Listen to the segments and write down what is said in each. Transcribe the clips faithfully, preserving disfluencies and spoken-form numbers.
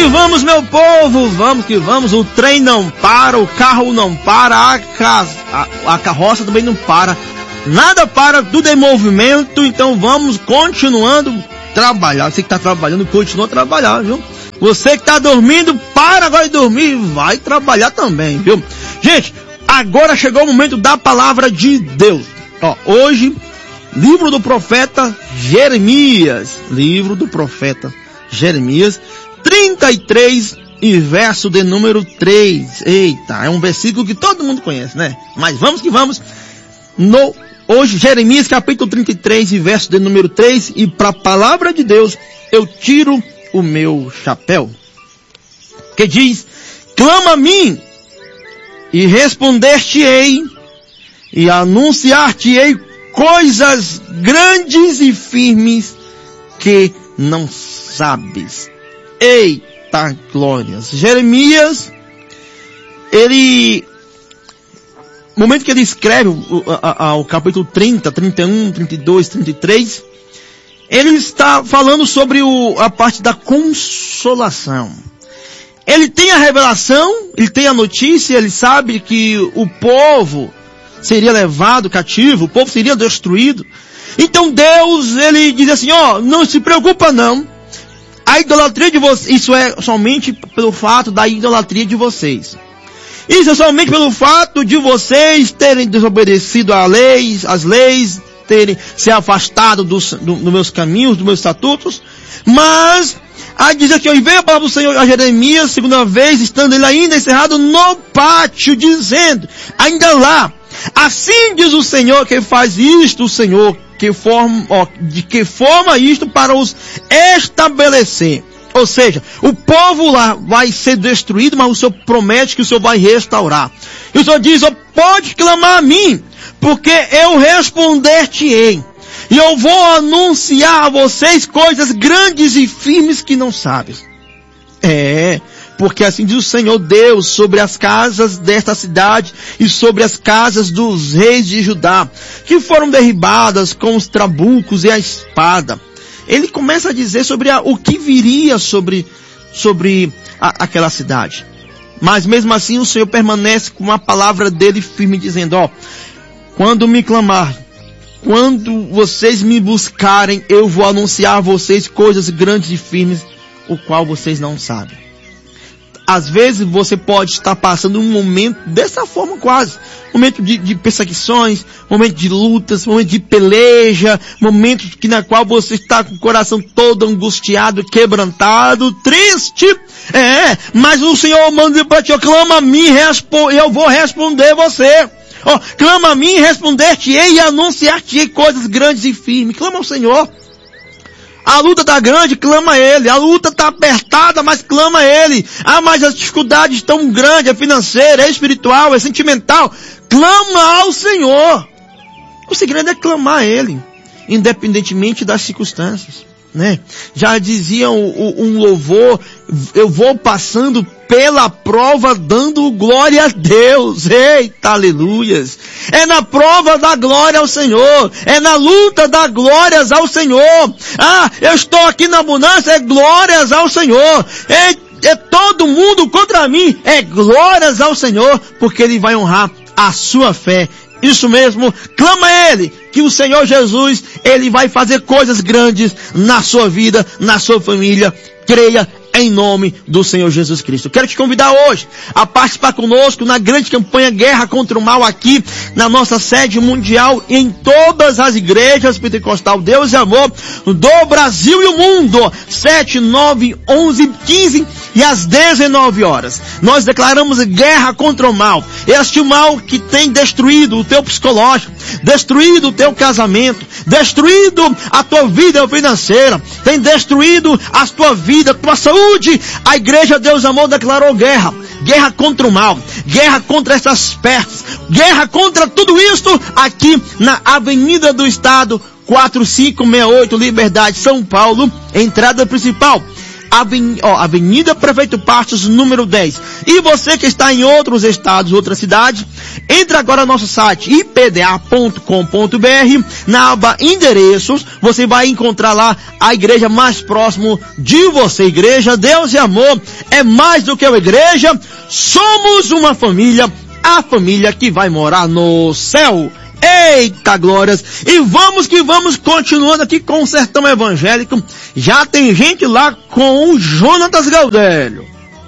vamos, meu povo, vamos que vamos. O trem não para, o carro não para, a, ca... a, a carroça também não para. Nada para, tudo em movimento. Então vamos continuando trabalhar. Você que está trabalhando, continua a trabalhar, viu? Você que está dormindo, para agora de dormir, vai trabalhar também, viu? Gente, agora chegou o momento da palavra de Deus. Ó, hoje, livro do profeta Jeremias. Livro do profeta Jeremias, trinta e três e verso de número três. Eita, é um versículo que todo mundo conhece, né? Mas vamos que vamos. No, hoje, Jeremias capítulo trinta e três e verso de número três. E para a palavra de Deus, eu tiro o meu chapéu. Que diz: clama a mim, e responder-te-ei, e anunciar-te-ei coisas grandes e firmes que não sabes. Eita glórias! Jeremias, ele, no momento que ele escreve o, a, a, o capítulo trinta, trinta e um, trinta e dois, trinta e três, ele está falando sobre o, a parte da consolação. Ele tem a revelação, ele tem a notícia, ele sabe que o povo seria levado cativo, o povo seria destruído. Então Deus, ele diz assim, ó, não se preocupa não. A idolatria de vocês, isso é somente pelo fato da idolatria de vocês. Isso é somente pelo fato de vocês terem desobedecido a leis, as leis, terem se afastado dos do, do meus caminhos, dos meus estatutos. Mas, aí diz aqui, ó, e veio a palavra do Senhor a Jeremias, segunda vez, estando ele ainda encerrado no pátio, dizendo, ainda lá, assim diz o Senhor que faz isto, o Senhor que forma, ó, de que forma isto para os estabelecer. Ou seja, o povo lá vai ser destruído, mas o Senhor promete que o Senhor vai restaurar. E o Senhor diz, ó, pode clamar a mim, porque eu responder-te-ei. E eu vou anunciar a vocês coisas grandes e firmes que não sabem. É, porque assim diz o Senhor Deus sobre as casas desta cidade e sobre as casas dos reis de Judá, que foram derribadas com os trabucos e a espada. Ele começa a dizer sobre a, o que viria sobre, sobre a, aquela cidade. Mas mesmo assim o Senhor permanece com a palavra dele firme, dizendo, ó, quando me clamar, quando vocês me buscarem, eu vou anunciar a vocês coisas grandes e firmes, o qual vocês não sabem. Às vezes você pode estar passando um momento dessa forma quase. Momento de, de perseguições, momento de lutas, momento de peleja, momento que na qual você está com o coração todo angustiado, quebrantado, triste. É, mas o Senhor manda para ti, clama a mim, e eu vou responder você. Ó, clama a mim, responder-te-ei e anunciar-te-ei coisas grandes e firmes. Clama ao Senhor. A luta está grande, clama a Ele. A luta está apertada, mas clama a Ele. Ah, mas as dificuldades estão grandes, é financeira, é espiritual, é sentimental. Clama ao Senhor. O segredo é clamar a Ele, independentemente das circunstâncias, né? Já dizia um, um louvor, eu vou passando pela prova dando glória a Deus. Eita, aleluias. É na prova da glória ao Senhor. É na luta da glórias ao Senhor. Ah, eu estou aqui na abundância, é glórias ao Senhor. É, é todo mundo contra mim, é glórias ao Senhor, porque Ele vai honrar a sua fé. Isso mesmo, clama a Ele, que o Senhor Jesus, Ele vai fazer coisas grandes na sua vida, na sua família. Creia em nome do Senhor Jesus Cristo. Quero te convidar hoje a participar conosco na grande campanha Guerra contra o Mal aqui na nossa sede mundial e em todas as igrejas pentecostal Deus e Amor do Brasil e o mundo. sete, nove, onze, quinze e às dezenove horas. Nós declaramos guerra contra o mal. Este mal que tem destruído o teu psicológico, destruído o teu casamento, destruído a tua vida financeira, tem destruído a tua vida, a tua saúde. A igreja Deus Amor declarou guerra. Guerra contra o mal. Guerra contra essas pestes. Guerra contra tudo isto aqui na Avenida do Estado, quatro cinco seis oito, Liberdade, São Paulo, entrada principal. Aven... ó, Avenida Prefeito Pastos, número dez. E você que está em outros estados, outras cidades, entre agora no nosso site i p d a ponto com ponto b r, na aba endereços, você vai encontrar lá a igreja mais próximo de você. Igreja Deus e Amor é mais do que uma igreja, somos uma família, a família que vai morar no céu. Eita glórias! E vamos que vamos, continuando aqui com o Sertão Evangélico. Já tem gente lá com o Jonatas Gaudélio.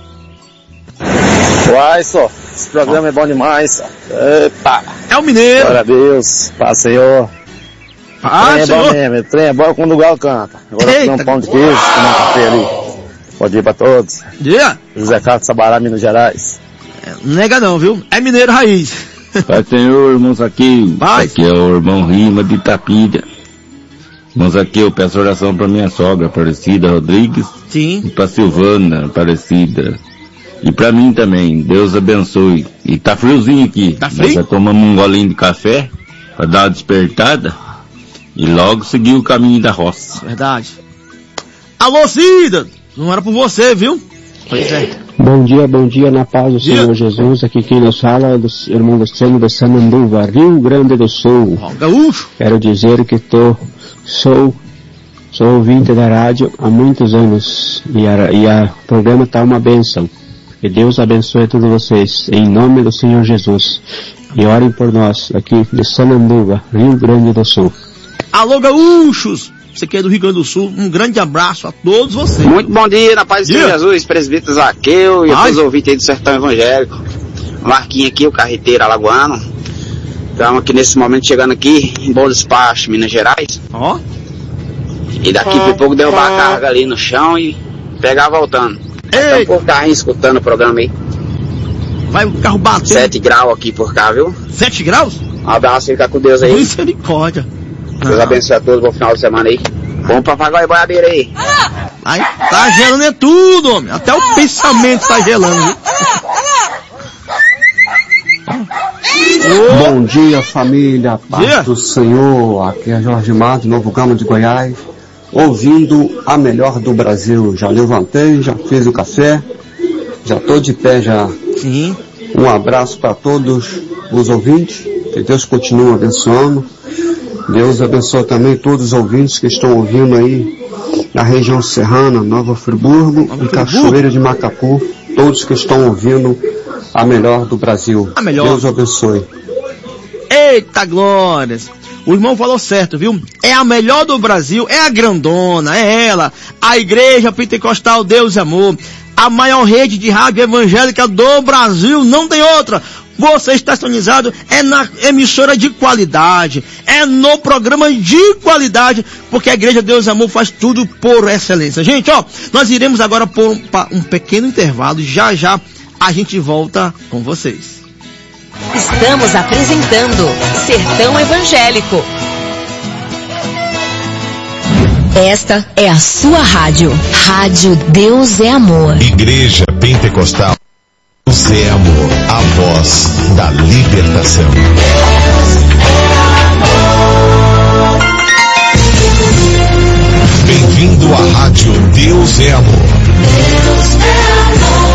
Uai, só, esse programa oh. é bom demais, só. Epa! É o mineiro. Glória a Deus, paz, Senhor. Ah, trem é Senhor. bom mesmo, o trem é bom quando o galo canta. Agora comer um pão de queijo, tomar um café ali. Bom dia pra todos. Dia. José Carlos Sabará, Minas Gerais. É, não nega não, viu? É mineiro raiz. Pai Senhor, irmãos aqui, aqui é o irmão Rima de Itapira. Irmãos aqui, eu peço oração para minha sogra, Aparecida Rodrigues. Sim. E para Silvana, Aparecida. E para mim também, Deus abençoe. E tá friozinho aqui. Tá frio? Nós já tomamos um golinho de café, para dar uma despertada, e logo seguir o caminho da roça. Verdade. Alô, Cida! Não era por você, viu? Pois é. Bom dia, bom dia, na paz do Senhor Jesus. Aqui quem nos fala é do irmão Luciano de Sananduva, Rio Grande do Sul. Oh, gaúcho. Quero dizer que tô, sou, sou ouvinte da rádio há muitos anos e a, e a programa tá uma bênção. Que Deus abençoe todos vocês, em nome do Senhor Jesus. E orem por nós, aqui de Sananduva, Rio Grande do Sul. Alô, gaúchos! Você que é do Rio Grande do Sul, um grande abraço a todos vocês. Muito bom dia, na paz do Senhor Jesus, presbítero Zaqueu e a todos os ouvintes aí do Sertão Evangélico. Marquinhos aqui, o carreteiro alagoano. Estamos aqui nesse momento chegando aqui em Bom Despacho, Minas Gerais. Ó. Oh. E daqui por pouco derrubar a carga ali no chão e pegar voltando. Estamos por carrinho escutando o programa aí. Vai o carro bater. Sete graus aqui por cá, viu? Sete graus? Um abraço, fica com Deus aí. Misericórdia. Deus ah. abençoe a todos, bom final de semana aí. Bom papagaio e boiadeira aí. Aí, tá gelando é tudo, homem. Até o pensamento tá gelando, viu? Oh. Bom dia, família, paz yeah. do Senhor. Aqui é Jorge Mar, de Novo Gama de Goiás, ouvindo a melhor do Brasil. Já levantei, já fiz o café, já tô de pé já. Sim. Um abraço para todos os ouvintes, que Deus continue abençoando. Deus abençoe também todos os ouvintes que estão ouvindo aí na região serrana, Nova Friburgo Nova e Cachoeira de Macapu, todos que estão ouvindo a melhor do Brasil. A melhor. Deus abençoe. Eita glórias! O irmão falou certo, viu? É a melhor do Brasil, é a grandona, é ela, a Igreja Pentecostal Deus e Amor, a maior rede de rádio evangélica do Brasil, não tem outra. Você está sintonizado, é na emissora de qualidade, é no programa de qualidade, porque a Igreja Deus e Amor faz tudo por excelência. Gente, ó, nós iremos agora por um, um pequeno intervalo, já já a gente volta com vocês. Estamos apresentando Sertão Evangélico. Esta é a sua rádio, Rádio Deus é Amor. Igreja Pentecostal Deus é Amor, a voz da libertação. Bem-vindo à Rádio Deus é Amor. Deus é amor.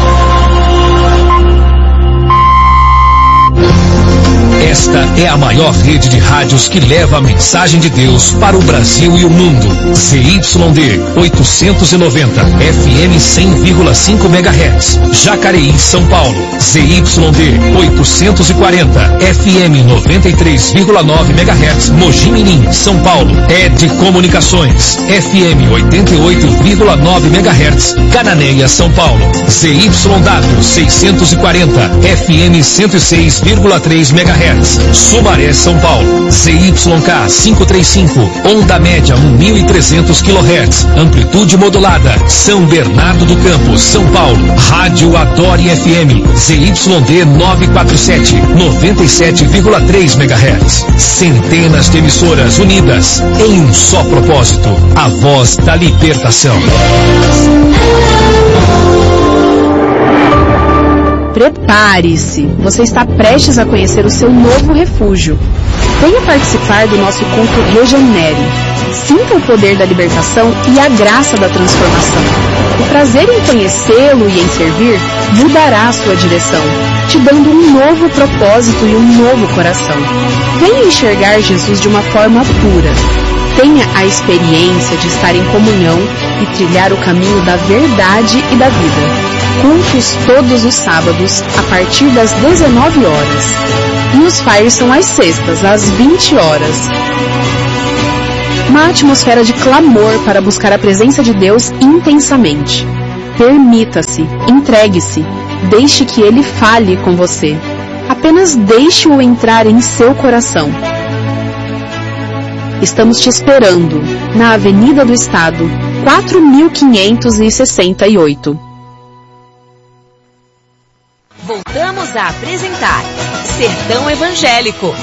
Esta é a maior rede de rádios que leva a mensagem de Deus para o Brasil e o mundo. Z Y D oitocentos e noventa, F M cem vírgula cinco megahertz, Jacareí, São Paulo. Z Y D oitocentos e quarenta, F M noventa e três vírgula nove megahertz, Mogi Mirim, São Paulo. E D Comunicações, F M oitenta e oito vírgula nove megahertz, Cananéia, São Paulo. Z Y W seiscentos e quarenta, F M cento e seis vírgula três megahertz, Sumaré, São Paulo. Z Y K quinhentos e trinta e cinco, onda média mil e trezentos quilohertz, amplitude modulada, São Bernardo do Campo, São Paulo. Rádio Adore F M, Z Y D novecentos e quarenta e sete, noventa e sete vírgula três megahertz. Centenas de emissoras unidas em um só propósito, a voz da libertação. Pre- Prepare-se, você está prestes a conhecer o seu novo refúgio. Venha participar do nosso culto Regenere. Sinta o poder da libertação e a graça da transformação. O prazer em conhecê-lo e em servir mudará a sua direção, te dando um novo propósito e um novo coração. Venha enxergar Jesus de uma forma pura. Tenha a experiência de estar em comunhão e trilhar o caminho da verdade e da vida. Cultos todos os sábados, a partir das dezenove horas. E os fires são às sextas, às vinte horas. Uma atmosfera de clamor para buscar a presença de Deus intensamente. Permita-se, entregue-se, deixe que Ele fale com você. Apenas deixe-o entrar em seu coração. Estamos te esperando, na Avenida do Estado, quatro mil quinhentos e sessenta e oito. Voltamos a apresentar Sertão Evangélico.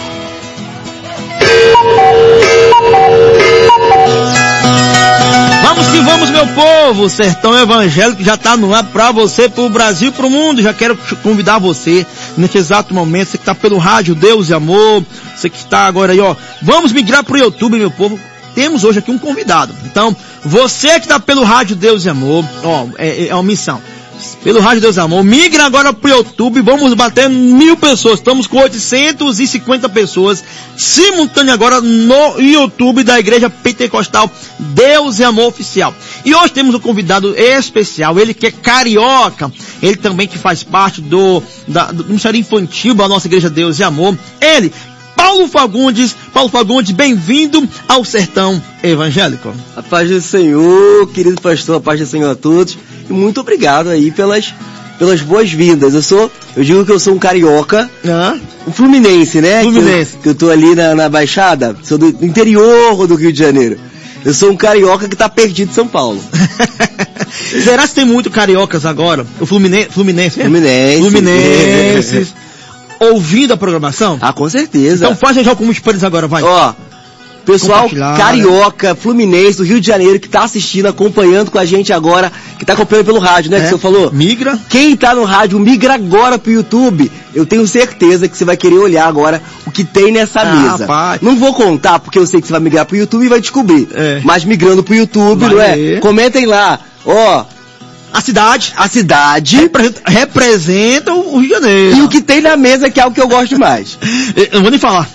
Vamos que vamos, meu povo! Sertão Evangélico já está no ar para você, para o Brasil e para o mundo. Já quero convidar você, neste exato momento, você que está pelo rádio Deus e Amor, você que está agora aí, ó. Vamos migrar para o YouTube, meu povo. Temos hoje aqui um convidado. Então, você que está pelo rádio Deus e Amor, ó, é, é uma missão. Pelo Rádio Deus e Amor, migra agora pro YouTube, vamos bater mil pessoas, estamos com oitocentas e cinquenta pessoas simultâneas agora no YouTube da Igreja Pentecostal Deus e Amor Oficial. E hoje temos um convidado especial, ele que é carioca, ele também que faz parte do, da, do Ministério Infantil da nossa Igreja Deus e Amor, ele, Paulo Fagundes. Paulo Fagundes, bem-vindo ao Sertão Evangélico. A paz do Senhor, querido pastor, a paz do Senhor a todos. E muito obrigado aí pelas, pelas boas-vindas. Eu sou, eu digo que eu sou um carioca, ah. um fluminense, né? Fluminense. Que eu, que eu tô ali na, na Baixada, sou do interior do Rio de Janeiro. Eu sou um carioca que tá perdido em São Paulo. Será que tem muito cariocas agora? O Fluminense? Fluminense. Fluminense. Fluminenses. Ouvindo a programação? Ah, com certeza. Então faz já alguns para eles agora, vai. Ó, pessoal carioca, fluminense, do Rio de Janeiro, que tá assistindo, acompanhando com a gente agora, que tá acompanhando pelo rádio, né, é, que você falou? Migra. Quem tá no rádio, migra agora pro YouTube. Eu tenho certeza que você vai querer olhar agora o que tem nessa ah, mesa. Pai. Não vou contar, porque eu sei que você vai migrar pro YouTube e vai descobrir. É. Mas migrando pro YouTube, vai não é? Ver. Comentem lá. Ó... A cidade. A cidade. Representa, representa o Rio de Janeiro. E o que tem na mesa, que é o que eu gosto mais. Eu não vou nem falar.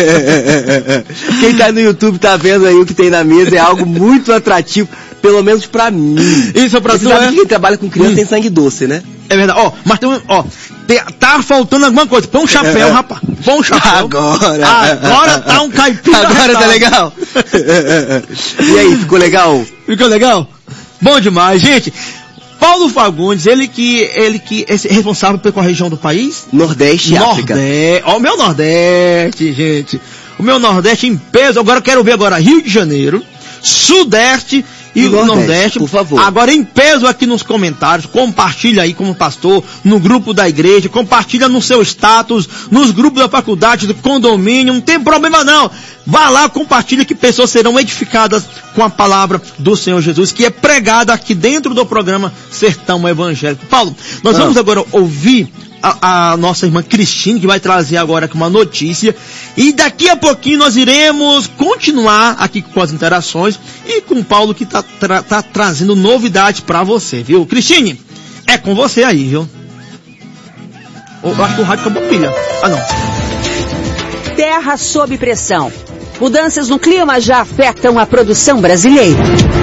Quem tá no YouTube tá vendo aí o que tem na mesa, é algo muito atrativo, pelo menos pra mim. Isso é pra tu, sabe é? que quem trabalha com criança hum. tem sangue doce, né? É verdade. Ó, mas tem um, ó, tem, tá faltando alguma coisa. Põe um chapéu, rapaz. Põe um chapéu. Agora. Agora tá um caipira. Agora tá legal. E aí, ficou legal? Ficou legal? Bom demais, gente. Paulo Fagundes, ele que, ele que é responsável pela região do país? Nordeste e África. Ó, o meu Nordeste, gente. O meu Nordeste em peso. Agora eu quero ver agora Rio de Janeiro, Sudeste e, e o Nordeste, Nordeste, por favor. Agora em peso aqui nos comentários, compartilha aí como pastor, no grupo da igreja, compartilha no seu status, nos grupos da faculdade, do condomínio, não tem problema não. Vá lá, compartilha, que pessoas serão edificadas com a palavra do Senhor Jesus, que é pregada aqui dentro do programa Sertão Evangélico. Paulo, nós ah. vamos agora ouvir A, a nossa irmã Cristine, que vai trazer agora aqui uma notícia, e daqui a pouquinho nós iremos continuar aqui com as interações e com o Paulo, que está tra, tá trazendo novidade para você, viu? Cristine, é com você aí, viu? Eu acho que o rádio acabou a pilha. Ah, não. Terra sob pressão. Mudanças no clima já afetam a produção brasileira.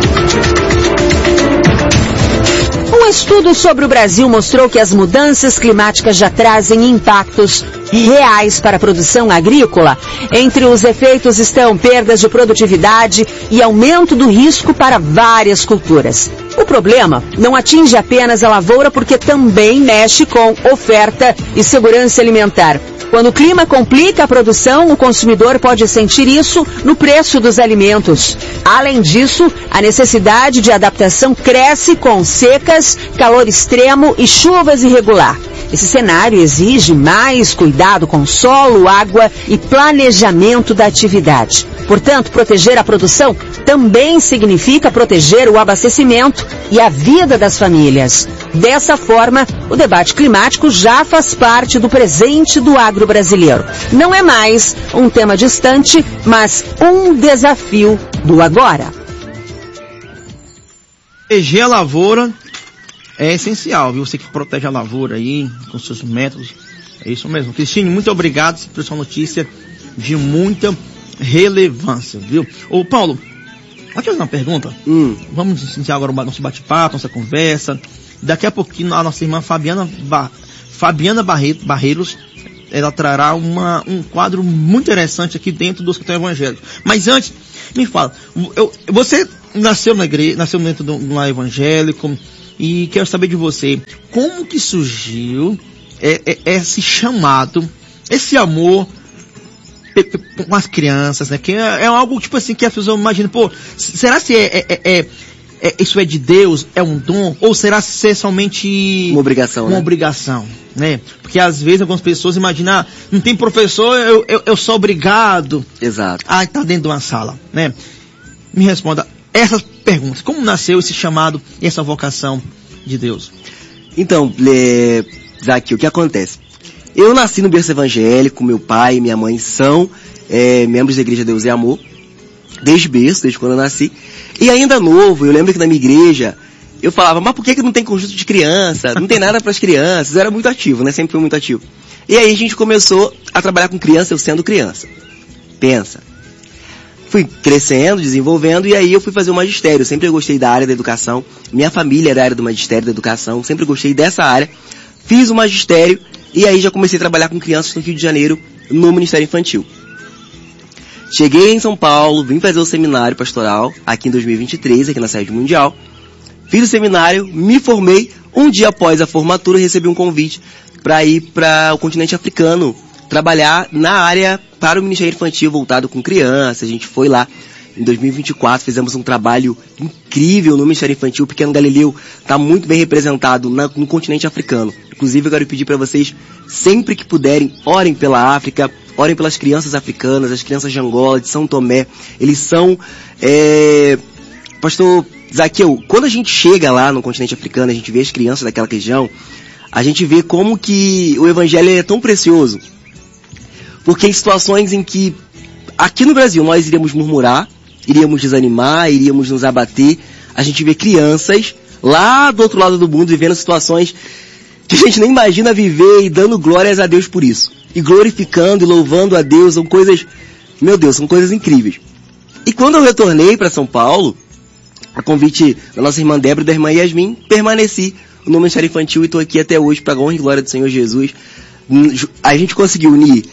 Um estudo sobre o Brasil mostrou que as mudanças climáticas já trazem impactos reais para a produção agrícola. Entre os efeitos estão perdas de produtividade e aumento do risco para várias culturas. O problema não atinge apenas a lavoura, porque também mexe com oferta e segurança alimentar. Quando o clima complica a produção, o consumidor pode sentir isso no preço dos alimentos. Além disso, a necessidade de adaptação cresce com secas, calor extremo e chuvas irregular. Esse cenário exige mais cuidado com solo, água e planejamento da atividade. Portanto, proteger a produção também significa proteger o abastecimento e a vida das famílias. Dessa forma, o debate climático já faz parte do presente do agro brasileiro. Não é mais um tema distante, mas um desafio do agora. Proteger a lavoura é essencial, viu? Você que protege a lavoura aí, com seus métodos. É isso mesmo. Cristine, muito obrigado por sua notícia de muita relevância, viu? Ô, Paulo, pode fazer uma pergunta? Hum. Vamos iniciar agora o nosso bate-papo, nossa conversa. Daqui a pouquinho a nossa irmã Fabiana, ba... Fabiana Barre... Barreiros, ela trará uma, um quadro muito interessante aqui dentro do Hospital Evangélico. Mas antes, me fala, eu, você nasceu na igreja, nasceu dentro do lar evangélico, e quero saber de você, como que surgiu é, é, esse chamado, esse amor com as crianças, né? Que é, é algo tipo assim que a pessoa imagina, pô, será se é, é, é, é, isso é de Deus, é um dom, ou será se é somente uma obrigação, uma né? obrigação, né? Porque às vezes algumas pessoas imaginam, ah, não tem professor, eu, eu, eu sou obrigado Exato. a estar dentro de uma sala, né? Me responda essas perguntas, como nasceu esse chamado e essa vocação de Deus? Então, é, Zaque, o que acontece? Eu nasci no berço evangélico, meu pai e minha mãe são é, membros da Igreja Deus e Amor, desde berço, desde quando eu nasci. E ainda novo, eu lembro que na minha igreja, eu falava, mas por que que não tem conjunto de criança? Não tem nada para as crianças. Eu era muito ativo, né? Sempre fui muito ativo. E aí a gente começou a trabalhar com criança, eu sendo criança. Pensa. Fui crescendo, desenvolvendo, e aí eu fui fazer o magistério. Eu sempre gostei da área da educação. Minha família era da área do magistério, da educação. Sempre gostei dessa área. Fiz o magistério, e aí já comecei a trabalhar com crianças no Rio de Janeiro, no Ministério Infantil. Cheguei em São Paulo, vim fazer o seminário pastoral, aqui em dois mil e vinte e três, aqui na sede mundial. Fiz o seminário, me formei. Um dia após a formatura, recebi um convite para ir para o continente africano, trabalhar na área para o Ministério Infantil, voltado com crianças. A gente foi lá em dois mil e vinte e quatro, fizemos um trabalho incrível no Ministério Infantil. O Pequeno Galileu está muito bem representado na, no continente africano. Inclusive, eu quero pedir para vocês, sempre que puderem, orem pela África, orem pelas crianças africanas, as crianças de Angola, de São Tomé. Eles são... É... Pastor Zaqueu, quando a gente chega lá no continente africano, a gente vê as crianças daquela região, a gente vê como que o evangelho é tão precioso. Porque em situações em que aqui no Brasil nós iríamos murmurar, iríamos desanimar, iríamos nos abater, a gente vê crianças lá do outro lado do mundo vivendo situações que a gente nem imagina viver, e dando glórias a Deus por isso. E glorificando e louvando a Deus, são coisas, meu Deus, são coisas incríveis. E quando eu retornei para São Paulo, a convite da nossa irmã Débora e da irmã Yasmin, permaneci no Ministério Infantil e estou aqui até hoje para a honra e glória do Senhor Jesus. A gente conseguiu unir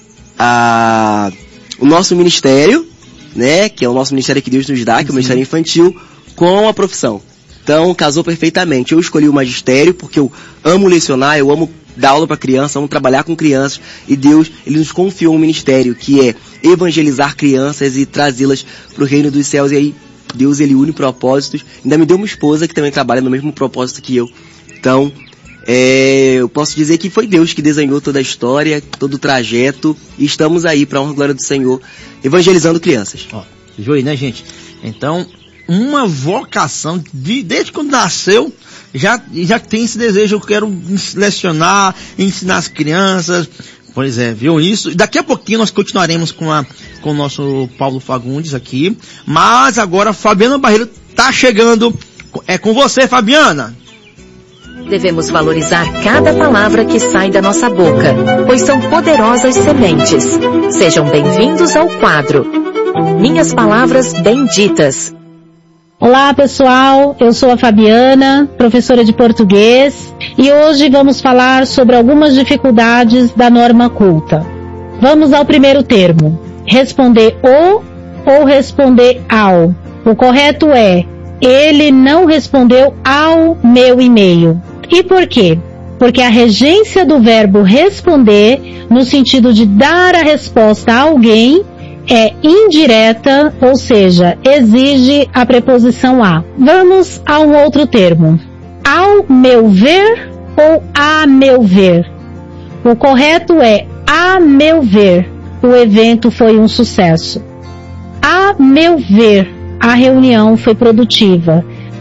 a, o nosso ministério, né, que é o nosso ministério que Deus nos dá, que é o Ministério Infantil, com a profissão. Então, casou perfeitamente. Eu escolhi o magistério porque eu amo lecionar, eu amo dar aula para criança, amo trabalhar com crianças, e Deus, Ele nos confiou um ministério que é evangelizar crianças e trazê-las para o reino dos céus. E aí, Deus, Ele une propósitos. Ainda me deu uma esposa que também trabalha no mesmo propósito que eu. Então, é, eu posso dizer que foi Deus que desenhou toda a história, todo o trajeto, e estamos aí, para a honra e glória do Senhor, evangelizando crianças. Ó, viu aí, né, gente? Então, uma vocação, de, desde quando nasceu, já, já tem esse desejo, eu quero lecionar, ensinar as crianças. Pois é, viu isso? Daqui a pouquinho nós continuaremos com, a, com o nosso Paulo Fagundes aqui, mas agora a Fabiana Barreiro tá chegando. É com você, Fabiana. Devemos valorizar cada palavra que sai da nossa boca, pois são poderosas sementes. Sejam bem-vindos ao quadro Minhas Palavras Benditas. Olá pessoal, eu sou a Fabiana, professora de português, e hoje vamos falar sobre algumas dificuldades da norma culta. Vamos ao primeiro termo, responder o ou responder ao. O correto é, ele não respondeu ao meu e-mail. E por quê? Porque a regência do verbo responder, no sentido de dar a resposta a alguém, é indireta, ou seja, exige a preposição a. Vamos a um outro termo. Ao meu ver ou a meu ver? O correto é a meu ver. O evento foi um sucesso. A meu ver, a reunião foi produtiva.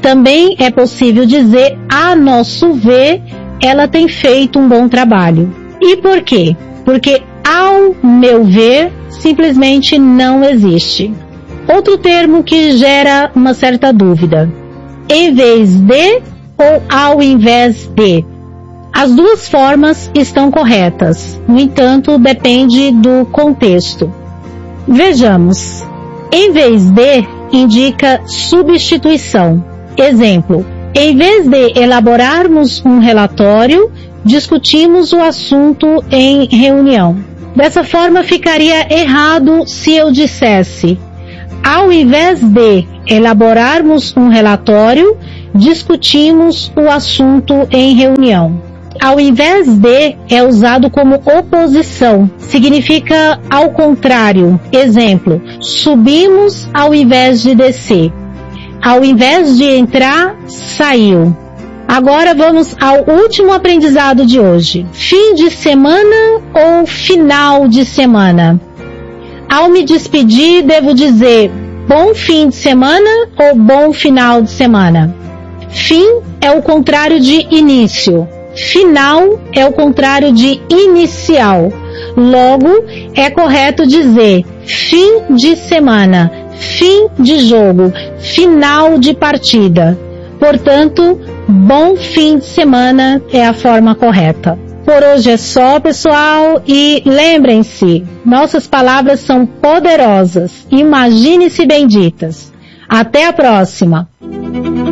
também é possível dizer, a nosso ver, ela tem feito um bom trabalho. E por quê? Porque, ao meu ver, simplesmente não existe. Outro termo que gera uma certa dúvida. Em vez de ou ao invés de? As duas formas estão corretas. No entanto, depende do contexto. Vejamos. Em vez de indica substituição. Exemplo. Em vez de elaborarmos um relatório, discutimos o assunto em reunião. Dessa forma, ficaria errado se eu dissesse: ao invés de elaborarmos um relatório, discutimos o assunto em reunião. Ao invés de é usado como oposição, significa ao contrário. Exemplo: subimos ao invés de descer. Ao invés de entrar, saiu. Agora vamos ao último aprendizado de hoje. Fim de semana ou final de semana? Ao me despedir, devo dizer bom fim de semana ou bom final de semana? Fim é o contrário de início. Final é o contrário de inicial. Logo, é correto dizer fim de semana, fim de jogo, final de partida. Portanto, bom fim de semana é a forma correta. Por hoje é só, pessoal, e lembrem-se, nossas palavras são poderosas. Imagine-se benditas. Até a próxima!